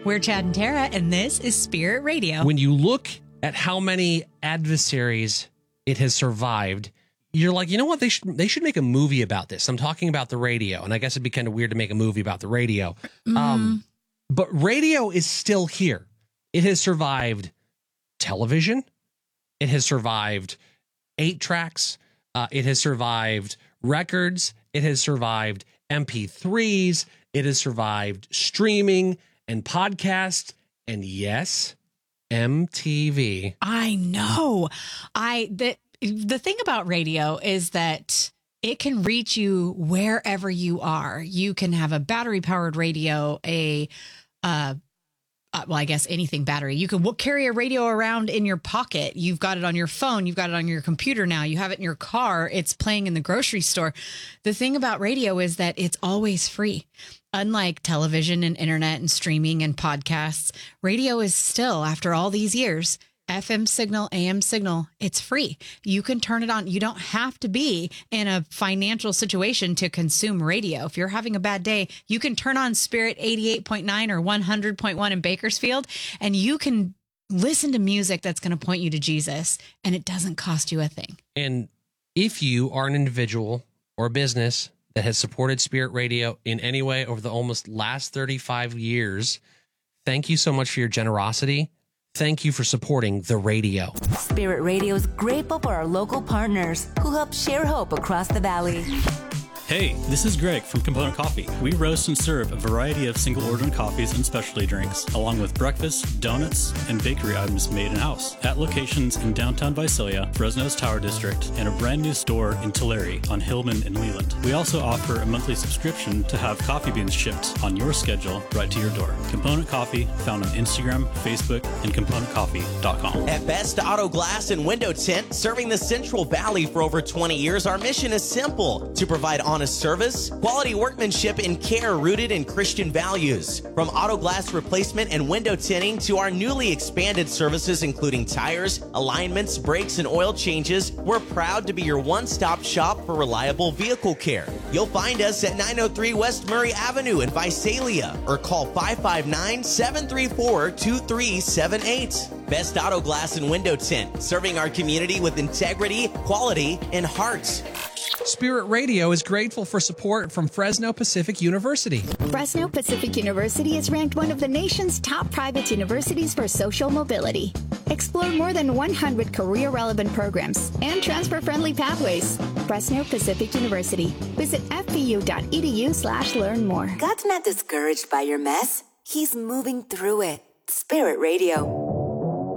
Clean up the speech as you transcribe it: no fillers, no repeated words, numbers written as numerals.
We're Chad and Tara, and this is Spirit Radio. When you look at how many adversaries it has survived, you're like, you know what? They should make a movie about this. I'm talking about the radio, and I guess it'd be kind of weird to make a movie about the radio. But radio is still here. It has survived television. It has survived 8 tracks. It has survived records. It has survived MP3s. It has survived streaming and podcast. And yes, MTV. I know. The thing about radio is that it can reach you wherever you are. You can have a battery powered radio, I guess anything battery. You can carry a radio around in your pocket. You've got it on your phone. You've got it on your computer now. You have it in your car. It's playing in the grocery store. The thing about radio is that it's always free. Unlike television and internet and streaming and podcasts, radio is still, after all these years, FM signal, AM signal, it's free. You can turn it on. You don't have to be in a financial situation to consume radio. If you're having a bad day, you can turn on Spirit 88.9 or 100.1 in Bakersfield, and you can listen to music that's going to point you to Jesus, and it doesn't cost you a thing. And if you are an individual or a business that has supported Spirit Radio in any way over the almost last 35 years, thank you so much for your generosity. Thank you for supporting the radio. Spirit Radio is grateful for our local partners who help share hope across the valley. Hey, this is Greg from Component Coffee. We roast and serve a variety of single-order coffees and specialty drinks, along with breakfast, donuts, and bakery items made in-house at locations in downtown Visalia, Fresno's Tower District, and a brand new store in Tulare on Hillman and Leland. We also offer a monthly subscription to have coffee beans shipped on your schedule right to your door. Component Coffee, found on Instagram, Facebook, and ComponentCoffee.com. At Best Auto Glass and Window Tint, serving the Central Valley for over 20 years, our mission is simple: to provide honest service, quality workmanship, and care rooted in Christian values. From auto glass replacement and window tinting to our newly expanded services including tires, alignments, brakes, and oil changes, we're proud to be your one-stop shop for reliable vehicle care. You'll find us at 903 West Murray Avenue in Visalia or call 559-734-2378. Best Auto Glass and Window Tint, serving our community with integrity, quality, and heart. Spirit Radio is grateful for support from Fresno Pacific University. Fresno Pacific University is ranked one of the nation's top private universities for social mobility. Explore more than 100 career-relevant programs and transfer-friendly pathways. Fresno Pacific University. Visit fpu.edu/learn more. God's not discouraged by your mess. He's moving through it. Spirit Radio.